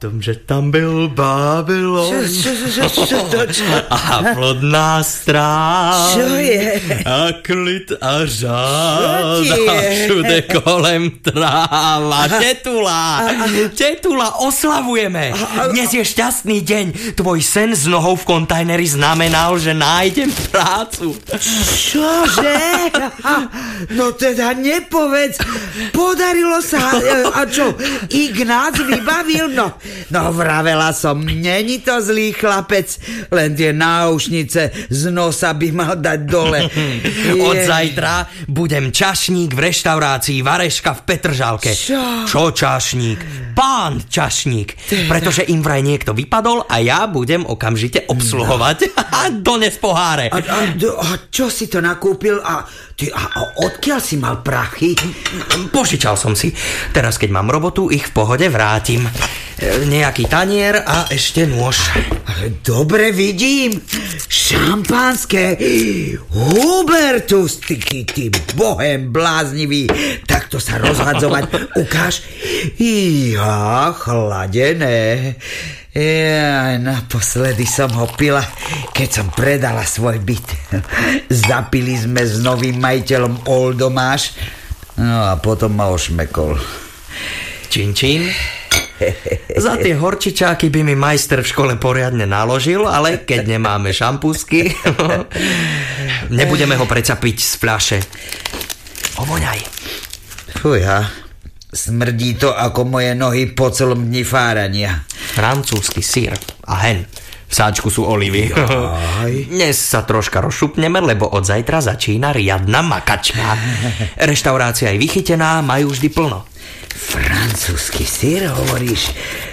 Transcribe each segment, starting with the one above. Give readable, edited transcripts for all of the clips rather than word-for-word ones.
tom, že tam byl Babylon. Čo? A plodná stráva. Čo je? A klid a žáda. Všude kolem tráva. Tetula, oslavujeme. Dnes je šťastný deň. Tvoj sen s nohou v kontajneri znamenal, že nájdem prácu. Čože? No teda nepovedz. Podarilo sa. A čo? Ignác vybavil? No vravela som, není to zlý chlapec, len tie náušnice z nosa by mal dať dole. Od zajtra budem čašník v reštaurácii Vareška v Petržalke. Čo čašník? Pán čašník. Pretože im vraj niekto vypadol a ja budem okamžite obsluhovať. Dones poháre. A čo si to nakúpil? A odkiaľ si mal prachy? Požičal som si. Teraz, keď mám robotu, ich v pohode vrátim. Nejaký tanier a ešte nôž. Dobre vidím. Šampanské. Hubertus, ty bohem bláznivý. Takto sa rozhadzovať. Ukáž. Ja, chladené. Naposledy som ho pila, keď som predala svoj byt. Zapili sme s novým majiteľom Oldomáš. No a potom ma ošmekol. Čin. Za tie horčičáky by mi majster v škole poriadne naložil, ale keď nemáme šampusky, nebudeme ho predsa piť z fľaše. Ovoňaj. Fúja, smrdí to ako moje nohy po celom dni fárania. Francúzsky syr a hen. V sáčku sú olivy. Dnes sa troška rozšupneme, lebo od zajtra začína riadna makačka. Reštaurácia je vychytená, majú vždy plno. Francúzsky syr, hovoríš?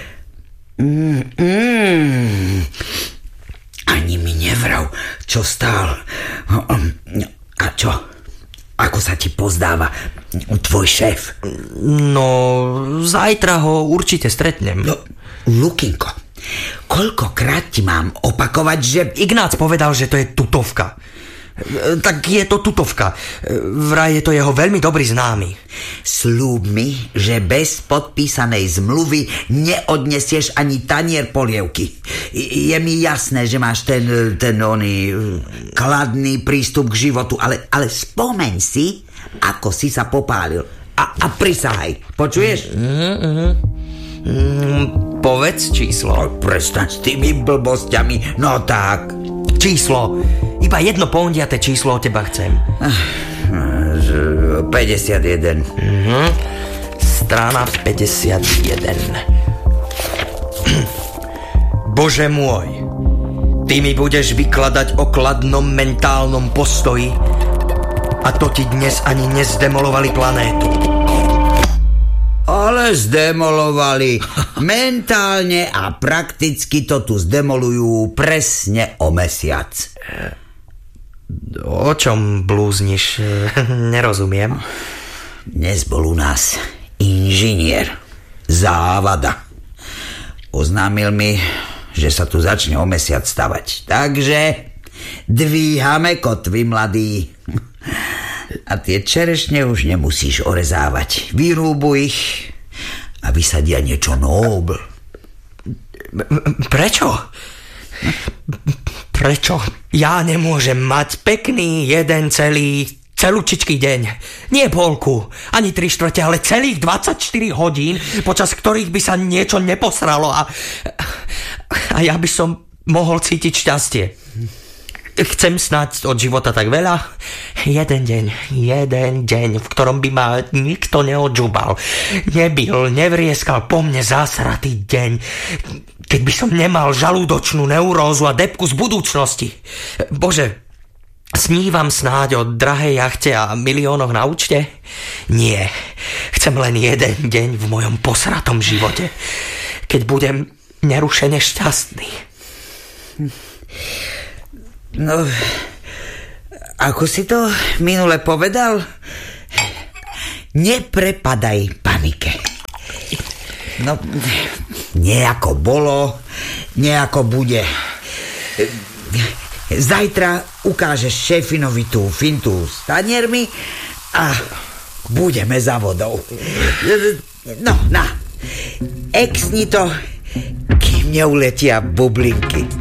Ani mi nevrav, čo stál. A čo? Ako sa ti pozdáva tvoj šéf? No, zajtra ho určite stretnem. No, Lukinko, koľkokrát ti mám opakovať, že... Ignác povedal, že to je tutovka. Tak je to tutovka. Vraj je to jeho veľmi dobrý známy. Sľub mi, že bez podpísanej zmluvy neodnesieš ani tanier polievky. Je mi jasné, že máš ten kladný prístup k životu, ale spomeň si, ako si sa popálil. A prisahaj. Počuješ? Povedz číslo. Prestaň s tými blbosťami. No tak. Číslo. Iba 1/50 číslo od teba chcem. 51. Strana 51. Bože môj, ty mi budeš vykladať o kladnom mentálnom postoji a to ti dnes ani nezdemolovali planétu. Ale zdemolovali. Mentálne a prakticky to tu zdemolujú presne o mesiac. O čom blúzniš? Nerozumiem. Dnes bol u nás inžinier Závada. Oznámil mi, že sa tu začne o mesiac stavať. Takže dvíhame kotvy, mladí. A tie čerešne už nemusíš orezávať. Vyrúbuj ich a vysadia niečo nobl. Prečo? Prečo? Ja nemôžem mať pekný celúčičký deň. Nie polku, ani 3/4, ale celých 24 hodín, počas ktorých by sa niečo neposralo a ja by som mohol cítiť šťastie. Chcem snáď od života tak veľa. Jeden deň, v ktorom by ma nikto neodžubal, nebil, nevrieskal po mne zásratý deň, keď by som nemal žalúdočnú neurózu a depku z budúcnosti. Bože, snívam snáď o drahej jachte a miliónoch na účte? Nie, chcem len jeden deň v mojom posratom živote, keď budem nerušene šťastný. No, ako si to minule povedal? Neprepadaj panike. No, nejako bolo, nejako bude. Zajtra ukážeš šéfinovi tú fintu s taniermi a budeme za vodou. No, exni to kým neuletia bublinky.